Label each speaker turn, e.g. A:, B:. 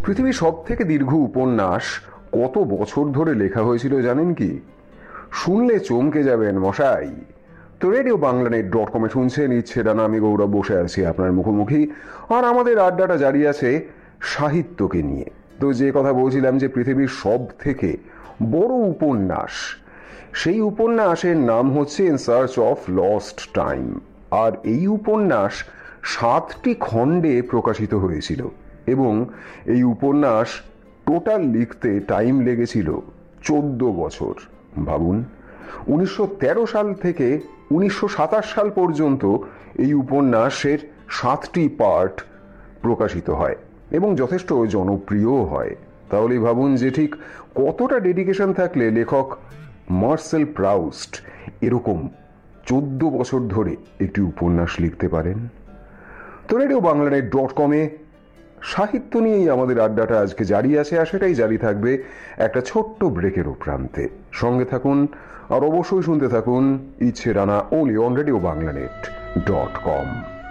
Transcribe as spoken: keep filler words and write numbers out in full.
A: পৃথিবীর সব থেকে দীর্ঘ উপন্যাস কত বছর ধরে লেখা হয়েছিল জানেন কি? শুনলে চমকে যাবেন মশাই। তো রেডিও বাংলা নেট ডট কমে শুনছেন ইচ্ছে ডানা, আমি গৌরব বসে আছি আপনার মুখোমুখি, আর আমাদের আড্ডাটা জারি আছে সাহিত্যকে নিয়ে। তো যে কথা বলছিলাম যে পৃথিবীর সব থেকে বড় উপন্যাস, সেই উপন্যাসের নাম হচ্ছে in search of lost time. আর এই উপন্যাস সাতটি খণ্ডে প্রকাশিত হয়েছিল এবং এই উপন্যাস টোটাল লিখতে টাইম লেগেছিল চোদ্দ বছর। ভাবুন, উনিশশো তেরো সাল থেকে উনিশশো সাতাশ সাল পর্যন্ত এই উপন্যাসের সাতটি পার্ট প্রকাশিত হয় এবং যথেষ্ট জনপ্রিয় হয়। তাহলে ভাবুন যে ঠিক কতটা ডেডিকেশন থাকলে লেখক মার্সেল প্রাউস্ট এরকম চোদ্দ বছর ধরে একটি উপন্যাস লিখতে পারেন। তো রেডিও বাংলা নেট ডট কমে সাহিত্য নিয়েই আমাদের আড্ডাটা আজকে জারি আছে, আর সেটাই জারি থাকবে একটা ছোট্ট ব্রেকের প্রান্তে। সঙ্গে থাকুন আর অবশ্যই শুনতে থাকুন ইচ্ছে ডানা, only on radio Bangla net dot com.